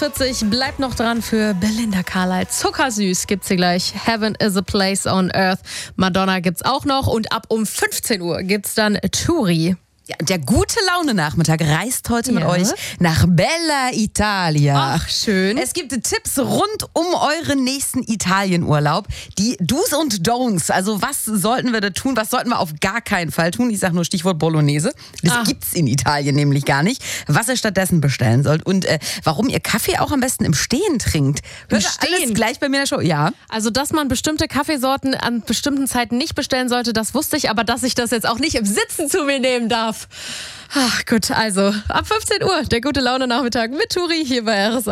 8:41 bleibt noch dran für Belinda Carlisle. Zuckersüß gibt's hier gleich. Heaven is a place on earth. Madonna gibt's auch noch. Und ab um 15 Uhr gibt's dann Turi. Ja, der gute Laune-Nachmittag reist heute mit euch nach Bella Italia. Ach, schön. Es gibt Tipps rund um euren nächsten Italienurlaub. Die Do's und Don'ts. Also was sollten wir da tun? Was sollten wir auf gar keinen Fall tun? Ich sage nur Stichwort Bolognese. Das gibt's in Italien nämlich gar nicht. Was ihr stattdessen bestellen sollt. Und warum ihr Kaffee auch am besten im Stehen trinkt. Hört ihr alles gleich bei mir in der Show? Ja. Also, dass man bestimmte Kaffeesorten an bestimmten Zeiten nicht bestellen sollte, das wusste ich. Aber dass ich das jetzt auch nicht im Sitzen zu mir nehmen darf. Ach gut, also ab 15 Uhr, der gute Laune-Nachmittag mit Turi hier bei RSA.